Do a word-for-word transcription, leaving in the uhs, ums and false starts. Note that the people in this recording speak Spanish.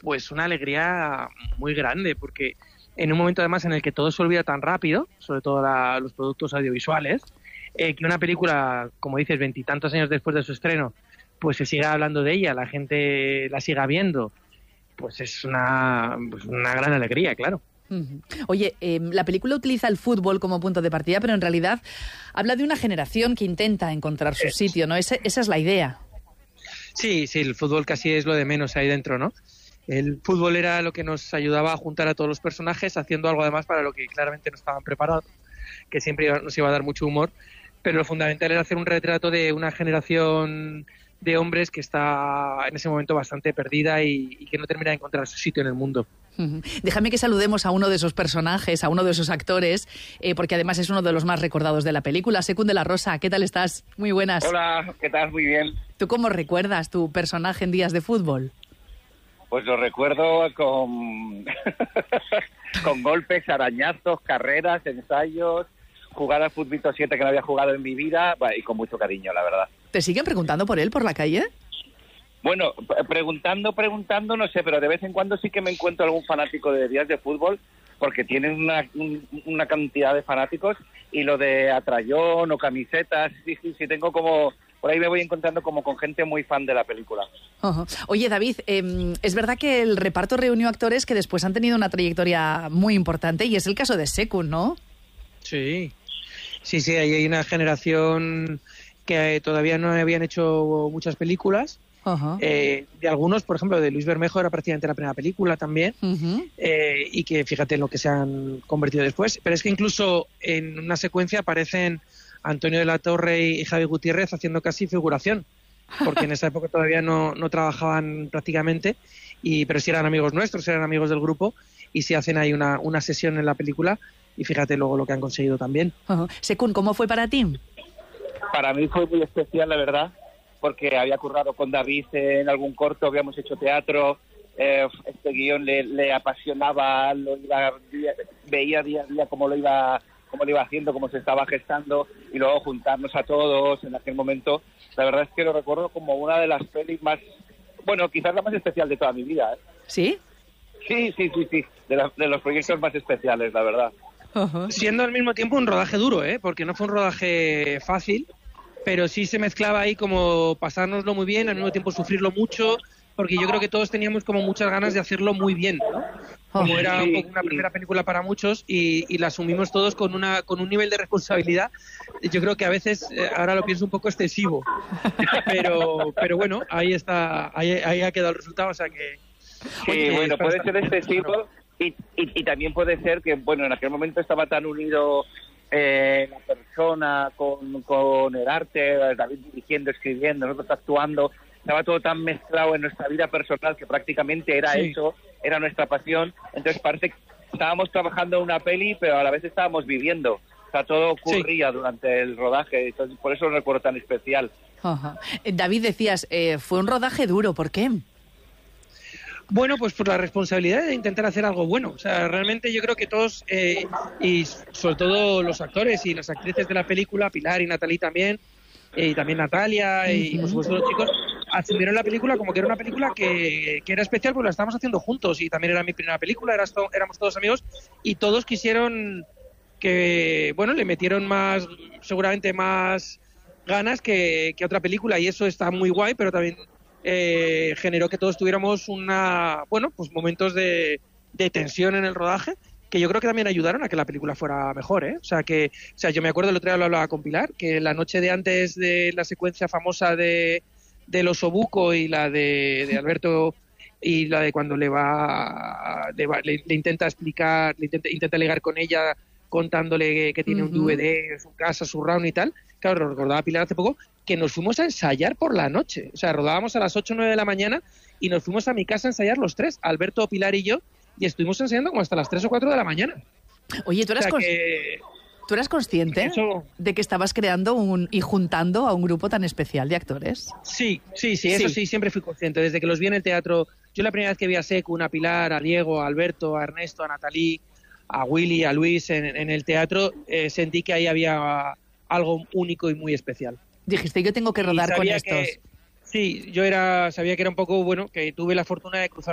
pues una alegría muy grande, porque en un momento además en el que todo se olvida tan rápido, sobre todo la, los productos audiovisuales, eh, que una película, como dices, veintitantos años después de su estreno, pues se siga hablando de ella, la gente la siga viendo, pues es una, pues una gran alegría, claro. Oye, eh, la película utiliza el fútbol como punto de partida, pero en realidad habla de una generación que intenta encontrar su sitio, ¿no? Ese, esa es la idea. Sí, sí, el fútbol casi es lo de menos ahí dentro, ¿no? El fútbol era lo que nos ayudaba a juntar a todos los personajes, haciendo algo además para lo que claramente no estaban preparados, que siempre nos iba a dar mucho humor, pero lo fundamental era hacer un retrato de una generación de hombres que está en ese momento bastante perdida y, y que no termina de encontrar su sitio en el mundo. Uh-huh. Déjame que saludemos a uno de esos personajes, a uno de esos actores, eh, porque además es uno de los más recordados de la película. Sekun de la Rosa, ¿qué tal estás? Muy buenas. Hola, ¿qué tal? Muy bien. ¿Tú cómo recuerdas tu personaje en Días de Fútbol? Pues lo recuerdo con, con golpes, arañazos, carreras, ensayos, jugar al fútbol siete que no había jugado en mi vida, y con mucho cariño, la verdad. ¿Te siguen preguntando por él por la calle? Bueno, preguntando, preguntando, no sé, pero de vez en cuando sí que me encuentro algún fanático de Días de Fútbol, porque tienen una, una cantidad de fanáticos, y lo de atrayón o camisetas, sí, sí, sí, tengo como... Por ahí me voy encontrando como con gente muy fan de la película. Uh-huh. Oye, David, eh, es verdad que el reparto reunió actores que después han tenido una trayectoria muy importante, y es el caso de Sekun, ¿no? Sí, sí, sí, ahí hay una generación que todavía no habían hecho muchas películas. Uh-huh. Eh, de algunos, por ejemplo, de Luis Bermejo era prácticamente la primera película también, uh-huh. eh, y que fíjate en lo que se han convertido después. Pero es que incluso en una secuencia aparecen Antonio de la Torre y Javi Gutiérrez haciendo casi figuración, porque en esa época todavía no, no trabajaban prácticamente, y pero sí eran amigos nuestros, eran amigos del grupo, y sí hacen ahí una, una sesión en la película, y fíjate luego lo que han conseguido también. Uh-huh. Sekun, ¿cómo fue para ti? Para mí fue muy especial, la verdad, porque había currado con David en algún corto, habíamos hecho teatro, eh, este guión le, le apasionaba, lo iba, veía día a día cómo lo iba cómo lo iba haciendo, cómo se estaba gestando, y luego juntarnos a todos en aquel momento. La verdad es que lo recuerdo como una de las pelis más, bueno, quizás la más especial de toda mi vida, ¿eh? ¿Sí? Sí, sí, sí, sí, de, la, de los proyectos más especiales, la verdad. Uh-huh. Siendo al mismo tiempo un rodaje duro, ¿eh? Porque no fue un rodaje fácil, pero sí se mezclaba ahí como pasárnoslo muy bien, al mismo tiempo sufrirlo mucho, porque yo creo que todos teníamos como muchas ganas de hacerlo muy bien, ¿no? Como era un poco una primera película para muchos, y, y la asumimos todos con una con un nivel de responsabilidad, yo creo que a veces, eh, ahora lo pienso un poco excesivo, pero pero bueno, ahí está, ahí, ahí ha quedado el resultado, o sea que... Sí, oye, bueno, puede ser excesivo, y, y, y también puede ser que, bueno, en aquel momento estaba tan unido eh, la persona con, con el arte, David dirigiendo, escribiendo, nosotros actuando, estaba todo tan mezclado en nuestra vida personal que prácticamente era sí. eso, era nuestra pasión. Entonces parece que estábamos trabajando en una peli, pero a la vez estábamos viviendo. O sea, todo ocurría sí. durante el rodaje, entonces por eso lo recuerdo tan especial. Uh-huh. David, decías, eh, fue un rodaje duro, ¿por qué? Bueno, pues por la responsabilidad de intentar hacer algo bueno. O sea, realmente yo creo que todos, eh, y sobre todo los actores y las actrices de la película, Pilar y Natalie también, eh, y también Natalia, uh-huh. y por supuesto los chicos, asumieron la película como que era una película que, que era especial porque la estábamos haciendo juntos, y también era mi primera película, eras to- éramos todos amigos, y todos quisieron que, bueno, le metieron más, seguramente más ganas que, que otra película, y eso está muy guay, pero también eh, generó que todos tuviéramos una, bueno, pues momentos de, de tensión en el rodaje, que yo creo que también ayudaron a que la película fuera mejor, ¿eh? O sea, que, o sea, yo me acuerdo, el otro día lo hablaba con Pilar, que la noche de antes de la secuencia famosa de del osobuco y la de, de Alberto, y la de cuando le va, le, va, le, le intenta explicar, le intenta, intenta ligar con ella contándole que, que tiene uh-huh. un D V D en su casa, su round y tal. Claro, lo recordaba Pilar hace poco, que nos fuimos a ensayar por la noche. O sea, rodábamos a las ocho o nueve de la mañana y nos fuimos a mi casa a ensayar los tres, Alberto, Pilar y yo, y estuvimos ensayando como hasta las tres o cuatro de la mañana. Oye, ¿tú eras, o sea, cons- que... ¿tú eras consciente eso... de que estabas creando un y juntando a un grupo tan especial de actores? Sí, sí, sí, eso sí, sí siempre fui consciente. Desde que los vi en el teatro, yo la primera vez que vi a Sekun, a Pilar, a Diego, a Alberto, a Ernesto, a Natalie, a Willy, a Luis en, en el teatro, eh, sentí que ahí había algo único y muy especial. Dijiste, yo tengo que rodar con estos. Que, sí, yo era sabía que era un poco, bueno, que tuve la fortuna de cruzar